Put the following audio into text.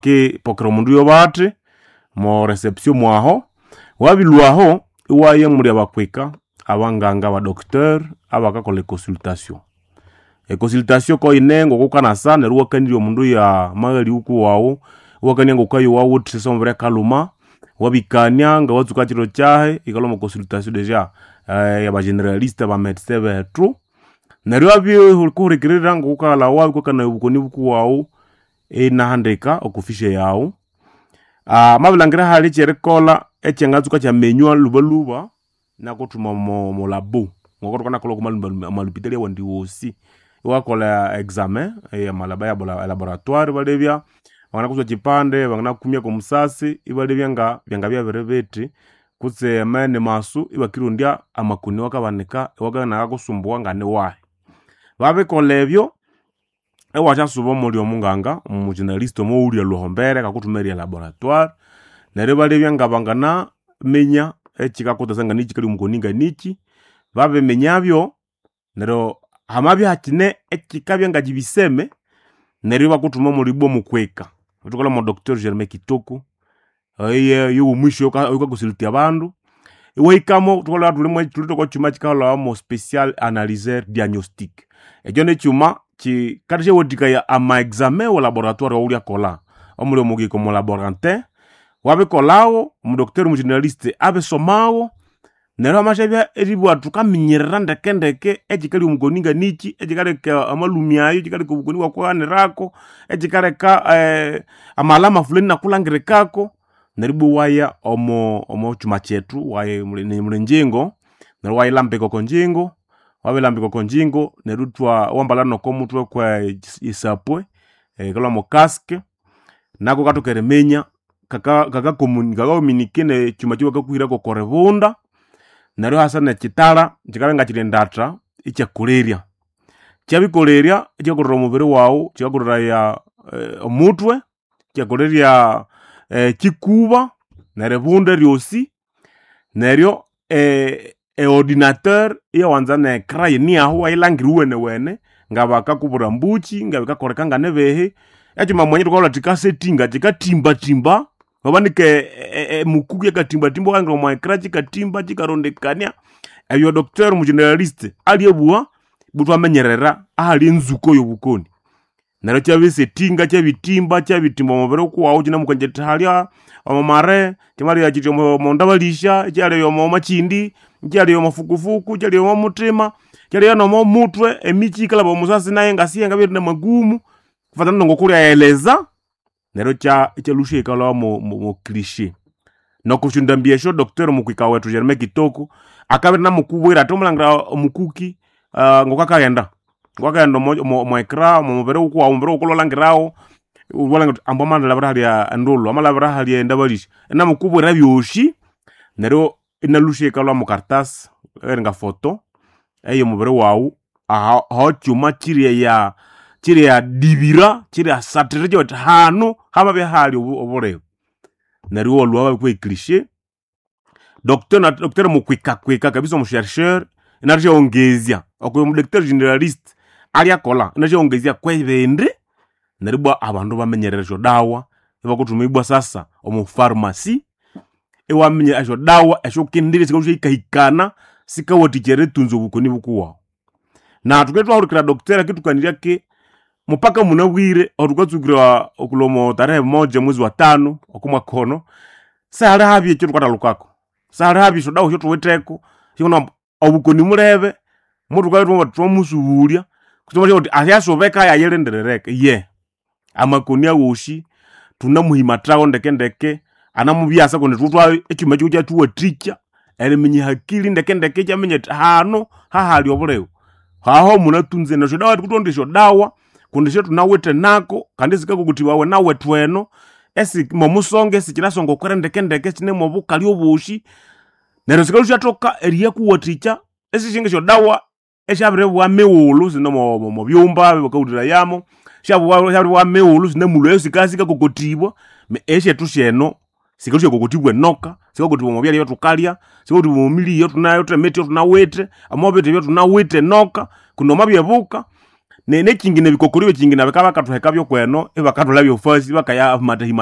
ke pokero mundu yobate mo reception mwaho wabilwaho iwaye muri abakweka abanganga ba docteur abakakola consultation consultation ko inengo kokana sana ruwa kaniri mundu ya magali uku wao wakanya ngokayo wawo tsesombere kaluma wabikanya nga watsuka chiro chahe ikalo consultation deja ya ba generaliste ba médecin betru neryo abyo hulikurekerera ngokala wawo kokana ubukoni buku wao na handeka okufishe yao mabilangira hali cherekola echengatsuka cha menywa lubaluba na kutuma mo labo ngokoro kana kolo malupitali wandi wosi wakola examen ya malaba ya laboratoire balebya wana kuswa chipande bangana kumya ko musasi ibalebya nga bya berebeti kutse mane masu ibakirundia amakuni wakabanika wakana kusumbwa ngane wahe babe kolebyo ewacha subo muri omunganga mu journalist mo uri lohombere kakutumeria laboratoire nere balebya nga bangana menya ekikakota sanga niki kali mukoninga niki babe menyabyo nero hamabya hakine ekikabya nga jibiseme nere bakutuma muri bo mukweka utukola mo Dr. Germain Kitoko yo mwisho yokakusiliti abandu iweikamo tukola tulimo tulitoko chuma chikala mo special analyser diagnostic ejo ne chuma ki kadje wodika ya ama examen au laboratoire ou kola omuli omugi comme laborantin wabe kolao mu docteur mu journaliste abe somao nero amashabya eribu atuka minyerera ndekendeke ejikali umugoninga niki ejikale ka amalumyayo ejikale ko bugoni wakwane rako ejikale ka amalama fulani nakulangire kako neribu waya omo chuma chetu waye mulenjengo nero waye lambeko konjengo wabe lambeko konjingo nerutwa wambalano ko mutwe kwa isapwe kala mo casque nako katokeremenya kaka communique ne chuma chiwa kakuira ko korebunda nero hasana chitara chikabenga chirendatra icha kuleria chabikoleria icha kurora mubere wao chikakurora ya omutwe chakoleria chikuba nerebunda ryosi neryo ordinateur iya wanzana ekra ni aho ailangiruwe wene ngabaka kubura mbuchi ngabaka korekanga nebehe echuma mwenye tukola tikasettinga timba babanike mukuku yakatimba wangira mwa ekra chikatimba chikarondekania ayo docteur mu generaliste aliyebuwa butwa menyerera ahali nzuko yobukoni naro chabisettinga chabitimba mubere kwawo china mukanjeta halia omare timari ya chityo mo ndabalisha cyale yo mo machindi cyale yo mafukufuku cyale yo mutima cyale yo no mutwe emichi kala bo musasi naye ngasiye ngabiri na magumu kufatana ngokuri yaeleza nero cha lushe kala mo cliché no kushundambia sho docteur mukwika wetu Germain Kitoko akabiri na mukubwira tomulangira mukuki ngokakaenda mo ekra mo mubere kwa mubere ukololangirawo wala ambamana labra hali ya ndolo amalabra hali ya ndabalisha na mukubwe rabyoshi nero inalushe kalwa mu kartas nga foto eyo mubere wawu aha chuma chiri ya dibira chiri ya satire wata hano hama be hali obore nero walwa kwa cliché docteur mukwika kabisa mu chercheur inaje ongezia okuyo mu docteur generaliste ali akola inaje ongezia kwa ibende neribwa abandu bamenyerera jo dawa ebakutumibwa sasa omu pharmacy ewamenye ajo dawa esho kindire sikuje ikahikana sikawatichere tunzo bukoni bukuwa na tuketwa urikira docteur kitukanira ke mupaka munawire orukatsukira okulomo tarehe 1 mwezi wa 5 okumwa kono sala habi cyo kwata lukako sala habi so dawa cyo tuweteko cyona obukoni murebe mutukaitwa twamusubulia kutomaje oti asyasobeka yayerenderereke ye amakonia woshi tunamuhima trawo ndekendeke anamubyasa kone tutwa ekima cyo cyatuwa teacher elemenye hakili ndekendeke cyamenye hano hahali obulewo haho munatunze na shodawa kutondesho dawa kundishe tunawete nako kandi zikako kuti wawe nawe tweno esi momusonge sikirasongo kwendekendeke kine mobukali obushi nero sikalu cyatoka eriya kuwa teacher esi shinge shodawa eshabire wa mewulu zino mo byumba bakawudira yamo shabu wa mewulu zine mulo esikasika kokotibwa me eshe tusheno sikoshe kokotibwe noka sikokotibwa mobyali yo tukalya sikokotibwa momili yo tunayo tremeti yo tunawete amobete yo tunawete noka kuno mabyebuka ne kingine bikokoriwe kingine bakaba katuheka byo kweno ebakatula byo fasi bakaya matahima